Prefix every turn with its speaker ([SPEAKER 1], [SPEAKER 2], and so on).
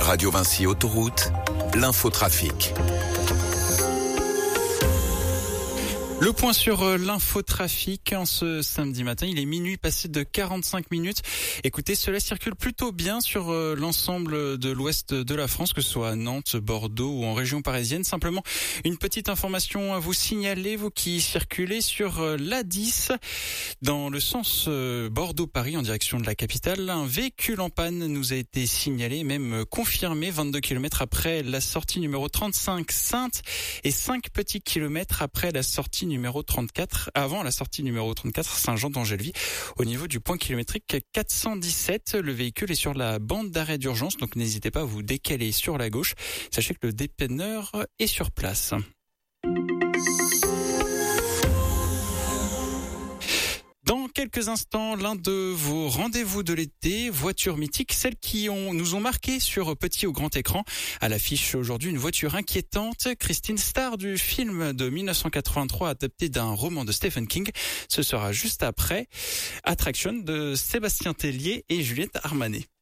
[SPEAKER 1] Radio Vinci Autoroute, l'infotrafic.
[SPEAKER 2] Le point sur l'infotrafic en ce samedi matin, il est minuit passé de 45 minutes. Écoutez, cela circule plutôt bien sur l'ensemble de l'ouest de la France, que ce soit à Nantes, Bordeaux ou en région parisienne. Simplement, une petite information à vous signaler, vous qui circulez sur l'A10 dans le sens Bordeaux-Paris en direction de la capitale. Un véhicule en panne nous a été signalé, même confirmé, 22 km après la sortie numéro 35 Saintes et 5 petits kilomètres après la sortie numéro 34, avant la sortie numéro 34 Saint-Jean-d'Angélevy, au niveau du point kilométrique 417. Le véhicule est sur la bande d'arrêt d'urgence, donc n'hésitez pas à vous décaler sur la gauche. Sachez que le dépanneur est sur place. Dans quelques instants, l'un de vos rendez-vous de l'été, voitures mythiques, celles qui nous ont marqué sur petit ou grand écran. À l'affiche aujourd'hui, une voiture inquiétante, Christine, star du film de 1983 adapté d'un roman de Stephen King. Ce sera juste après Attraction de Sébastien Tellier et Juliette Armanet.